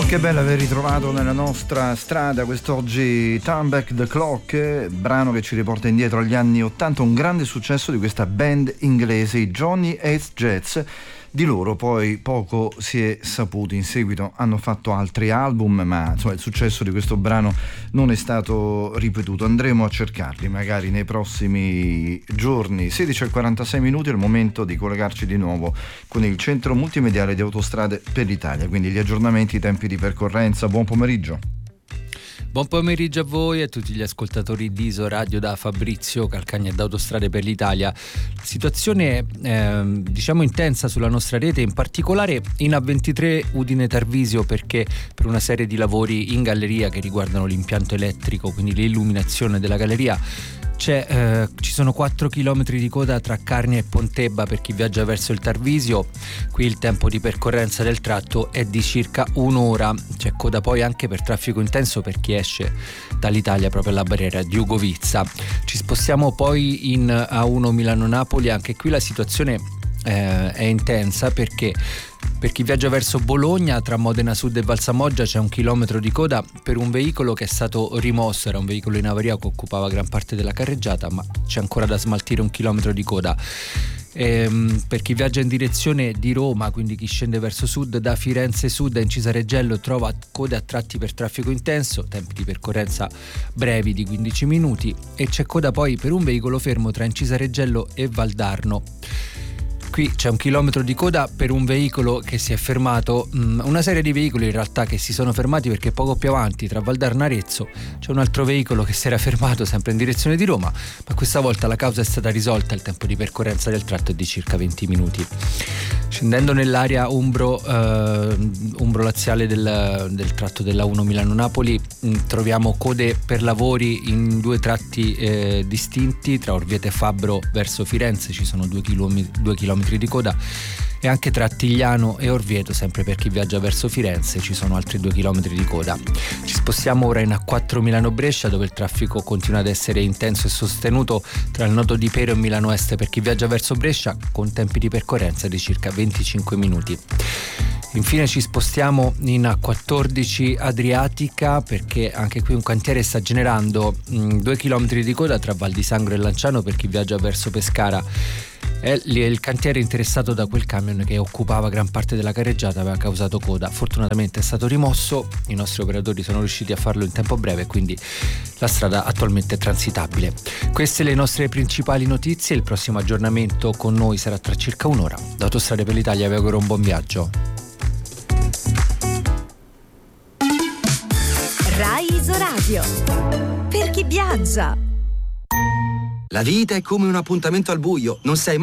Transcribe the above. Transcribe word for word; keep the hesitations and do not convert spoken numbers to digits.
Che bello aver ritrovato nella nostra strada quest'oggi Turn Back the Clock, brano che ci riporta indietro agli anni ottanta, un grande successo di questa band inglese, i Johnny Ace Jets. Di loro poi poco si è saputo, in seguito hanno fatto altri album, ma insomma il successo di questo brano non è stato ripetuto. Andremo a cercarli magari nei prossimi giorni. Sedici e quarantasei minuti, è il momento di collegarci di nuovo con il centro multimediale di Autostrade per l'Italia, quindi gli aggiornamenti, i tempi di percorrenza. Buon pomeriggio. Buon pomeriggio a voi e a tutti gli ascoltatori di Iso Radio da Fabrizio Calcagna e da Autostrade per l'Italia. La situazione è eh, diciamo intensa sulla nostra rete, in particolare in A ventitré Udine Tarvisio, perché per una serie di lavori in galleria che riguardano l'impianto elettrico, quindi l'illuminazione della galleria, c'è, eh, ci sono quattro chilometri di coda tra Carnia e Pontebba per chi viaggia verso il Tarvisio. Qui il tempo di percorrenza del tratto è di circa un'ora. C'è coda poi anche per traffico intenso per chi esce dall'Italia proprio alla barriera di Ugovizza. Ci spostiamo poi in A uno Milano-Napoli, anche qui la situazione eh, è intensa perché per chi viaggia verso Bologna tra Modena Sud e Valsamoggia c'è un chilometro di coda per un veicolo che è stato rimosso, era un veicolo in avaria che occupava gran parte della carreggiata, ma c'è ancora da smaltire un chilometro di coda. Ehm, per chi viaggia in direzione di Roma, quindi chi scende verso sud, da Firenze Sud a Incisareggello trova code a tratti per traffico intenso, tempi di percorrenza brevi di quindici minuti, e c'è coda poi per un veicolo fermo tra Incisareggello e Valdarno. Qui c'è un chilometro di coda per un veicolo che si è fermato, una serie di veicoli in realtà che si sono fermati perché poco più avanti tra Valdarno e Arezzo c'è un altro veicolo che si era fermato sempre in direzione di Roma, ma questa volta la causa è stata risolta, il tempo di percorrenza del tratto è di circa venti minuti. Scendendo nell'area umbro, eh, umbro-laziale del, del tratto della uno Milano-Napoli mh, troviamo code per lavori in due tratti eh, distinti, tra Orvieto e Fabbro verso Firenze ci sono due chilometri, due chilometri di coda, e anche tra Tigliano e Orvieto, sempre per chi viaggia verso Firenze, ci sono altri due chilometri di coda. Ci spostiamo ora in A quattro Milano-Brescia, dove il traffico continua ad essere intenso e sostenuto tra il nodo di Pero e Milano Est per chi viaggia verso Brescia, con tempi di percorrenza di circa venticinque minuti. Infine ci spostiamo in A quattordici Adriatica, perché anche qui un cantiere sta generando mh, due chilometri di coda tra Val di Sangro e Lanciano per chi viaggia verso Pescara. È il cantiere interessato da quel camion che occupava gran parte della carreggiata, aveva causato coda. Fortunatamente è stato rimosso, i nostri operatori sono riusciti a farlo in tempo breve, quindi la strada attualmente è transitabile. Queste le nostre principali notizie, il prossimo aggiornamento con noi sarà tra circa un'ora. Da Autostrade per l'Italia vi auguro un buon viaggio. Rai Iso Radio, per chi viaggia. La vita è come un appuntamento al buio, non sai